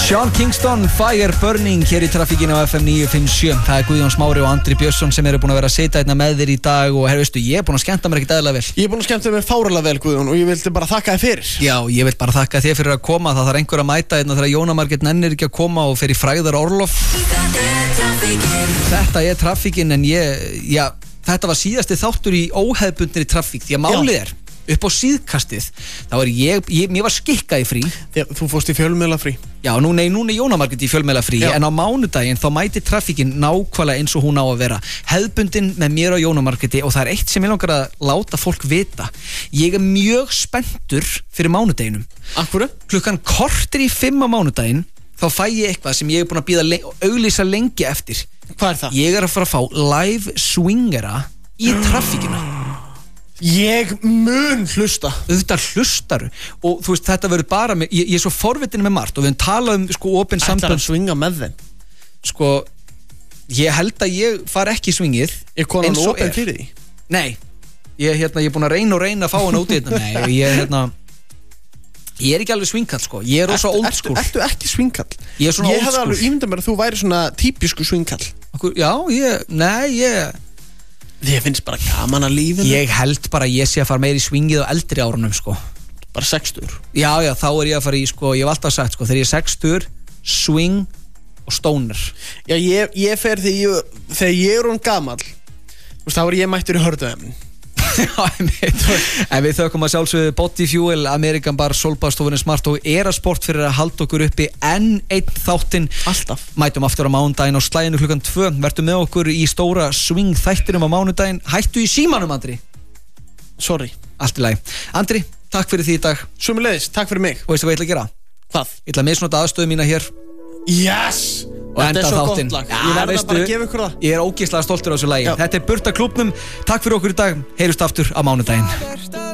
Sean Kingston, Fire Burning hér í traffíkinu á FM 957. Það Guðjón Smári og Andri Björnsson sem eru búin að vera að sitja hérna með þér í dag og veistu, ég er búin að skemmta mér ekkert eðlilega vel. Ég er búin að skemmta mér fáralega vel, Guðjón, og ég vildi bara þakka þér fyrir. Já, ég vil bara þakka þér fyrir að koma. Það þarf einhver að mæta hérna þegar Jóna Margrét nennir ekki að koma og fer í frægðar orlof. Þetta er traffíkin en þetta var síðasti þáttur í óhefðbundinni traffík því að málið er upp á síðkastið þá er mér var skikkað í frí. Þú fórst í fjölmiðla frí. Já, núna er Jóna Margrét í fjölmiðla frí. En á mánudaginn þá mæti traffíkin nákvæmlega eins og hún á að vera hefðbundin með mér og Jóna Margréti og það er eitt sem ég langar að láta fólk vita. Ég er mjög spenntur fyrir mánudaginum. Akkurru? Klukkan korter í 5 á mánudaginn þá fæ ég eitthvað sem ég er búin að bíða auglýsa lengi eftir. Hvað er það? Ég er að fara að fá live swingera í traffíkina. Ég mun hlusta. Þetta hlustaru og þú veist þetta verður bara með, ég er svo forvitin með margt og við höfum talað opin sambönd. Ætlar að swinga með þeim? Ég held að ég far ekki í swingið. Er konan opin fyrir því? Nei, ég er búin að reyna að fá hana út í þetta. Nei, ég er ekki alveg swingkall ég er rosa old school. Ertu ekki swingkall? Ég er svona old school. Ég hefði alveg ímyndað mér að þú væri svona típisku swingkall. Já, Ég finnst bara gaman að lífinu. Ég held bara að ég sé að fara meir í swingið á eldri árunum Bara 60. Já, þá er ég að fara í ég hef alltaf sagt þegar ég er 60, swing og stoner. Já, ég fer þegar ég er gamall. Þú veist, þá er ég mættur í hörðuefnin. Já, en við þökkum að sjálfsögðu Body Fuel, American Bar, Solbaðstofunni Smart og Erasport fyrir að halda okkur uppi enn einn þáttinn. Alltaf. Mætum aftur á mánudaginn á slæginu klukkan 2. Vertum með okkur í stóra swing þættinum á mánudaginn. Hættu í símanum, Andri. Sorry. Allt í lagi. Andri, takk fyrir því í dag. Sömuleiðis, takk fyrir mig. Og veistu hvað ég ætla að gera? Hvað? Ég ætla að misnota aðstöðu mína hér. Yes! Og enda þetta er svo þáttinn. gott lag. Ég verða bara að gefa ykkur það. Ég er ógeðslega stoltur á þessu lagi. Þetta er Burta klúbbnum. Takk fyrir okkur í dag. Heyrjumst aftur á mánudaginn.